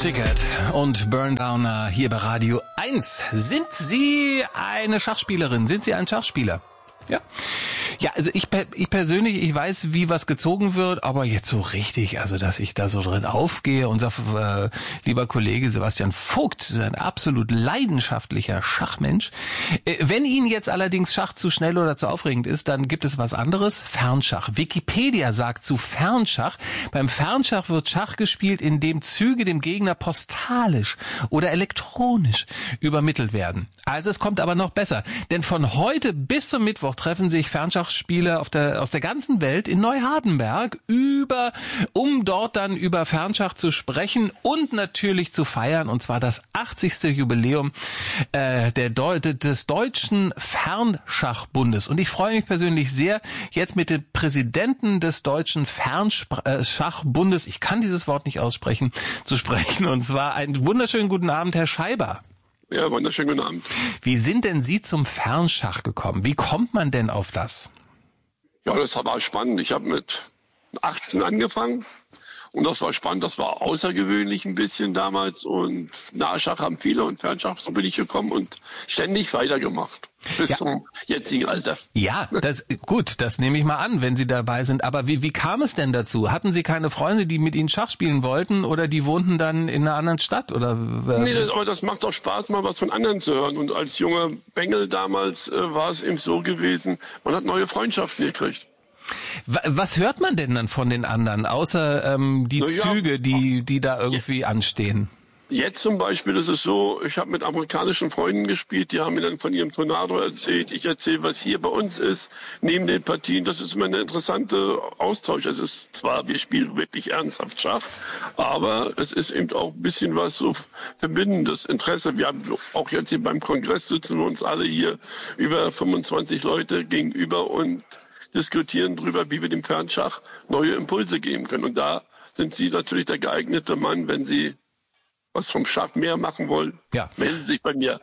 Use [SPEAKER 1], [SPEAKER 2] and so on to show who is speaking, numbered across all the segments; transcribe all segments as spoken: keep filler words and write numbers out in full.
[SPEAKER 1] Ticket und Burndowner hier bei Radio eins. Sind Sie eine Schachspielerin? Sind Sie ein Schachspieler? Ja. Ja, also ich, ich persönlich, ich weiß, wie was gezogen wird, aber jetzt so richtig, also dass ich da so drin aufgehe und sage, äh, lieber Kollege Sebastian Vogt, ein absolut leidenschaftlicher Schachmensch. Äh, wenn Ihnen jetzt allerdings Schach zu schnell oder zu aufregend ist, dann gibt es was anderes, Fernschach. Wikipedia sagt zu Fernschach, beim Fernschach wird Schach gespielt, indem Züge dem Gegner postalisch oder elektronisch übermittelt werden. Also es kommt aber noch besser, denn von heute bis zum Mittwoch treffen sich Fernschachspieler auf der, aus der ganzen Welt in Neuhardenberg über, um dort dann über Fernschach zu sprechen und natürlich zu feiern, und zwar das achtzigste Jubiläum äh, der Deu- des Deutschen Fernschachbundes. Und ich freue mich persönlich sehr, jetzt mit dem Präsidenten des Deutschen Fernschachbundes, ich kann dieses Wort nicht aussprechen, zu sprechen. Und zwar einen wunderschönen guten Abend, Herr Scheiber.
[SPEAKER 2] Ja, wunderschönen guten Abend.
[SPEAKER 1] Wie sind denn Sie zum Fernschach gekommen? Wie kommt man denn auf das?
[SPEAKER 2] Ja, das war spannend. Ich habe mit achtzehn angefangen und das war spannend. Das war außergewöhnlich ein bisschen damals und Nahschach haben viele und Fernschach, so bin ich gekommen und ständig weitergemacht. Bis ja. zum jetzigen Alter.
[SPEAKER 1] Ja, das gut, das nehme ich mal an, wenn Sie dabei sind. Aber wie, wie kam es denn dazu? Hatten Sie keine Freunde, die mit Ihnen Schach spielen wollten, oder die wohnten dann in einer anderen Stadt? Oder äh
[SPEAKER 2] nee, das, aber das macht doch Spaß, mal was von anderen zu hören. Und als junger Bengel damals äh, war es eben so gewesen, man hat neue Freundschaften gekriegt.
[SPEAKER 1] Was hört man denn dann von den anderen, außer ähm, die
[SPEAKER 2] ja,
[SPEAKER 1] Züge, die, die da irgendwie ja. anstehen?
[SPEAKER 2] Jetzt zum Beispiel ist es so, ich habe mit amerikanischen Freunden gespielt, die haben mir dann von ihrem Tornado erzählt. Ich erzähle, was hier bei uns ist, neben den Partien. Das ist immer ein interessanter Austausch. Es ist zwar, wir spielen wirklich ernsthaft Schach, aber es ist eben auch ein bisschen was so verbindendes Interesse. Wir haben auch jetzt hier beim Kongress sitzen wir uns alle hier über fünfundzwanzig Leute gegenüber und diskutieren darüber, wie wir dem Fernschach neue Impulse geben können. Und da sind Sie natürlich der geeignete Mann, wenn Sie was vom Schach mehr machen wollen, ja. melden Sie sich bei mir.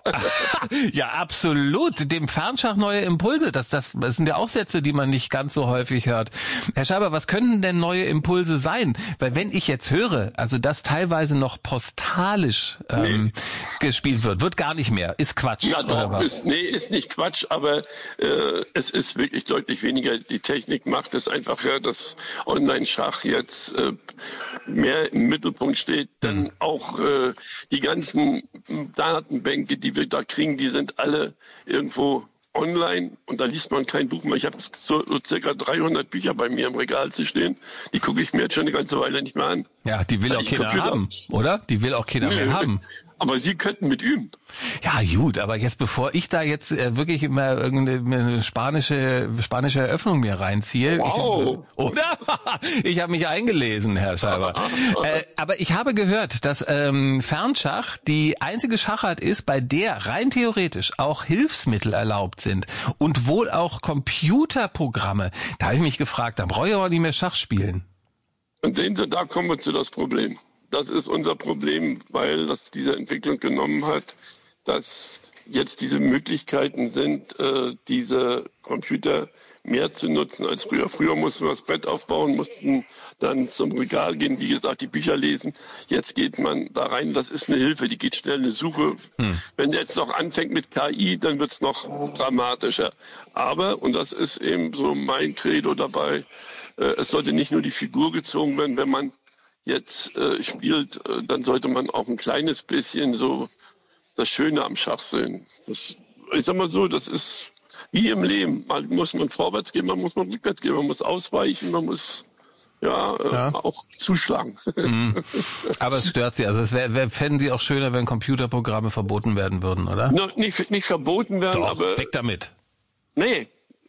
[SPEAKER 1] Ja, absolut. Dem Fernschach neue Impulse. Das, das, das sind ja auch Sätze, die man nicht ganz so häufig hört. Herr Scheiber, was könnten denn neue Impulse sein? Weil wenn ich jetzt höre, also dass teilweise noch postalisch ähm, nee. gespielt wird, wird gar nicht mehr. Ist Quatsch.
[SPEAKER 2] Ja,
[SPEAKER 1] oder
[SPEAKER 2] doch.
[SPEAKER 1] was?
[SPEAKER 2] Ist, nee, ist nicht Quatsch, aber äh, es ist wirklich deutlich weniger. Die Technik macht es einfach, ja, dass Online-Schach jetzt äh, mehr im Mittelpunkt steht, dann mhm. auch äh, die ganzen Datenbänke, die wir da kriegen, die sind alle irgendwo online und da liest man kein Buch mehr. Ich habe so, so circa dreihundert Bücher bei mir im Regal zu stehen. Die gucke ich mir jetzt schon eine ganze Weile nicht mehr an.
[SPEAKER 1] Ja, die will auch keiner Computer haben, oder? Die will auch keiner nee, mehr haben.
[SPEAKER 2] Aber Sie könnten mit üben.
[SPEAKER 1] Ja, gut, aber jetzt bevor ich da jetzt äh, wirklich immer irgendeine spanische spanische Eröffnung mir reinziehe,
[SPEAKER 2] wow.
[SPEAKER 1] ich, oder? Ich habe mich eingelesen, Herr Scheiber. äh, aber ich habe gehört, dass ähm, Fernschach die einzige Schachart ist, bei der rein theoretisch auch Hilfsmittel erlaubt sind und wohl auch Computerprogramme. Da habe ich mich gefragt, da brauche ich aber nicht mehr Schach spielen.
[SPEAKER 2] Und sehen Sie, da kommen wir zu das Problem. Das ist unser Problem, weil das diese Entwicklung genommen hat, dass jetzt diese Möglichkeiten sind, äh, diese Computer mehr zu nutzen als früher. Früher mussten wir das Brett aufbauen, mussten dann zum Regal gehen, wie gesagt, die Bücher lesen. Jetzt geht man da rein, das ist eine Hilfe, die geht schnell, eine Suche. Hm. Wenn der jetzt noch anfängt mit K I, dann wird's noch dramatischer. Aber, und das ist eben so mein Credo dabei, äh, es sollte nicht nur die Figur gezogen werden, wenn man jetzt äh, spielt, äh, dann sollte man auch ein kleines bisschen so das Schöne am Schach sehen. Das, ich sag mal so, das ist wie im Leben. Mal muss man vorwärts gehen, man muss man rückwärts gehen, man muss ausweichen, man muss ja, äh, ja. auch zuschlagen.
[SPEAKER 1] Mhm. Aber es stört Sie. Also es wär, wär, fänden Sie auch schöner, wenn Computerprogramme verboten werden würden, oder?
[SPEAKER 2] No, nicht, nicht verboten werden,
[SPEAKER 1] Doch,
[SPEAKER 2] aber...
[SPEAKER 1] weg damit.
[SPEAKER 2] Nee.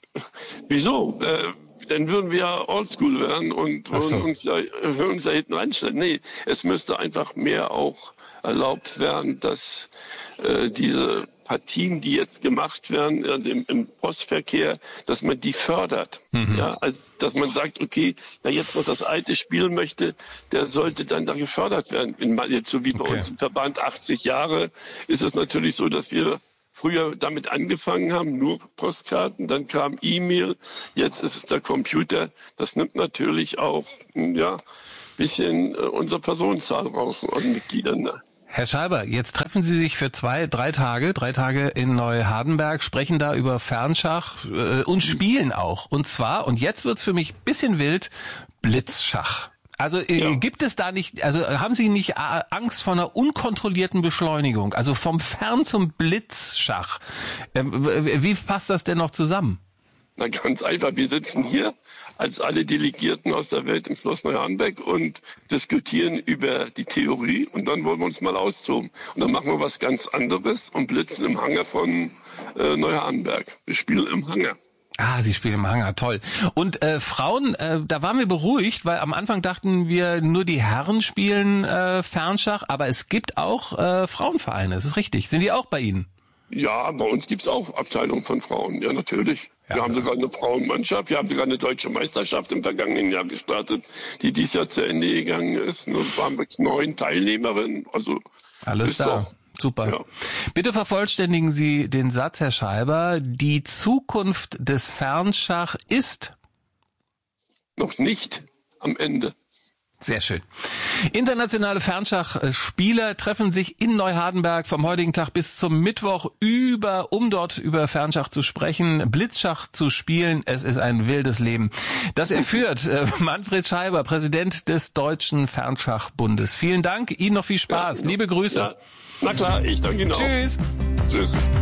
[SPEAKER 2] Wieso? Äh, dann würden wir ja oldschool werden und würden so. uns, ja, uns ja hinten reinstellen. Nee, es müsste einfach mehr auch erlaubt werden, dass äh, diese Partien, die jetzt gemacht werden, also im, im Postverkehr, dass man die fördert. Mhm. Ja, also, dass man sagt, okay, wer jetzt noch das alte spielen möchte, der sollte dann da gefördert werden. In, jetzt so wie bei okay. uns im Verband achtzig Jahre ist es natürlich so, dass wir früher damit angefangen haben, nur Postkarten, dann kam E-Mail, jetzt ist es der Computer. Das nimmt natürlich auch, ja, bisschen äh, unsere Personenzahl raus an Mitgliedern.
[SPEAKER 1] Herr Scheiber, jetzt treffen Sie sich für zwei, drei Tage, drei Tage in Neuhardenberg, sprechen da über Fernschach äh, und spielen auch. Und zwar, und jetzt wird's für mich bisschen wild, Blitzschach. Also äh, ja. gibt es da nicht, also haben Sie nicht Angst vor einer unkontrollierten Beschleunigung, also vom Fern zum Blitzschach? Ähm, wie passt das denn noch zusammen?
[SPEAKER 2] Na ganz einfach, wir sitzen hier als alle Delegierten aus der Welt im Schloss Neuhardenberg und diskutieren über die Theorie und dann wollen wir uns mal austoben. Und dann machen wir was ganz anderes und blitzen im Hangar von äh, Neuhardenberg. Wir spielen im Hangar.
[SPEAKER 1] Ah, Sie spielen im Hangar, toll. Und äh, Frauen, äh, da waren wir beruhigt, weil am Anfang dachten wir, nur die Herren spielen äh, Fernschach, aber es gibt auch äh, Frauenvereine, das ist richtig. Sind die auch bei Ihnen?
[SPEAKER 2] Ja, bei uns gibt's auch Abteilungen von Frauen, ja natürlich. Wir ja, haben sogar eine Frauenmannschaft, wir haben sogar eine deutsche Meisterschaft im vergangenen Jahr gestartet, die dieses Jahr zu Ende gegangen ist. Und da waren wir neun Teilnehmerinnen, also
[SPEAKER 1] alles da. Doch, super. Ja. Bitte vervollständigen Sie den Satz, Herr Scheiber. Die Zukunft des Fernschach ist
[SPEAKER 2] noch nicht am Ende.
[SPEAKER 1] Sehr schön. Internationale Fernschachspieler treffen sich in Neuhardenberg vom heutigen Tag bis zum Mittwoch über, um dort über Fernschach zu sprechen, Blitzschach zu spielen. Es ist ein wildes Leben. Das erführt äh, Manfred Scheiber, Präsident des Deutschen Fernschachbundes. Vielen Dank. Ihnen noch viel Spaß. Ja, Liebe Grüße. Ja.
[SPEAKER 2] Na klar, ich danke Ihnen auch.
[SPEAKER 1] Tschüss.
[SPEAKER 2] Tschüss.